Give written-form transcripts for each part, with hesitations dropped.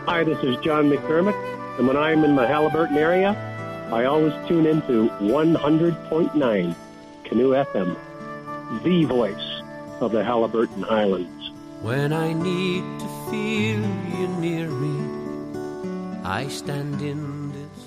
Hi, this is John McDermott, and when I'm in the Haliburton area, I always tune into 100.9 Canoe FM, the voice of the Haliburton Highlands. When I need to feel you near me, I stand in this.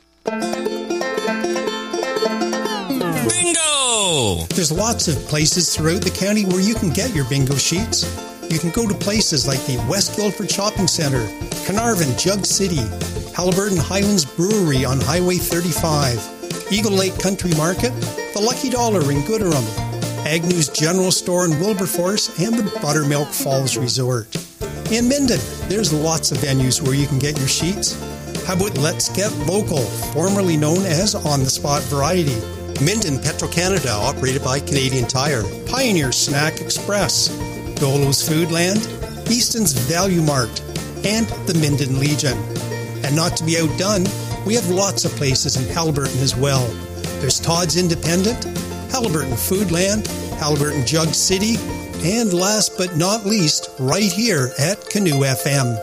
Bingo! There's lots of places throughout the county where you can get your bingo sheets. You can go to places like the West Guildford Shopping Centre, Carnarvon, Jug City, Haliburton Highlands Brewery on Highway 35, Eagle Lake Country Market, the Lucky Dollar in Gooderham, Agnew's General Store in Wilberforce, and the Buttermilk Falls Resort. In Minden, there's lots of venues where you can get your sheets. How about Let's Get Local, formerly known as On the Spot Variety? Minden Petro-Canada, operated by Canadian Tire. Pioneer Snack Express, Dolo's Foodland, Easton's Value Mart, and the Minden Legion. And not to be outdone, we have lots of places in Haliburton as well. There's Todd's Independent, Haliburton Foodland, Haliburton Jug City, and last but not least, right here at Canoe FM.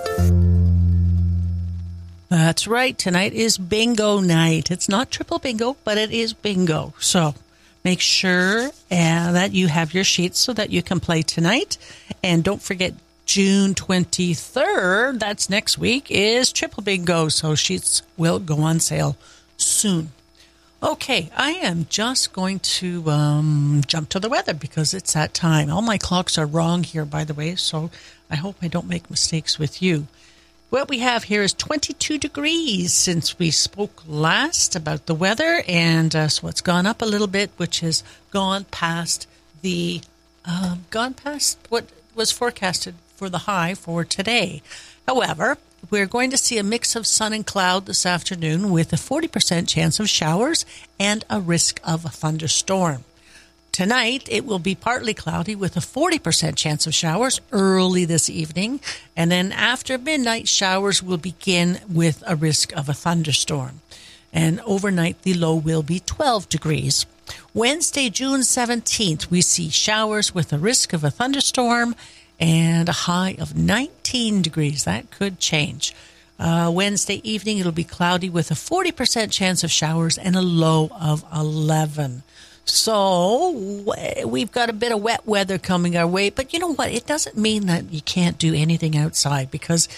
That's right. Tonight is bingo night. It's not triple bingo, but it is bingo. So make sure that you have your sheets so that you can play tonight. And don't forget, June 23rd, that's next week, is triple bingo. So sheets will go on sale soon. Okay, I am just going to jump to the weather because it's that time. All my clocks are wrong here, by the way, so I hope I don't make mistakes with you. What we have here is 22 degrees since we spoke last about the weather, and so it's gone up a little bit, which has gone past what was forecasted for the high for today. However, we're going to see a mix of sun and cloud this afternoon with a 40% chance of showers and a risk of a thunderstorm. Tonight, it will be partly cloudy with a 40% chance of showers early this evening. And then after midnight, showers will begin with a risk of a thunderstorm. And overnight, the low will be 12 degrees. Wednesday, June 17th, we see showers with a risk of a thunderstorm and a high of 19 degrees. That could change. Wednesday evening, it'll be cloudy with a 40% chance of showers and a low of 11. So we've got a bit of wet weather coming our way, but you know what? It doesn't mean that you can't do anything outside because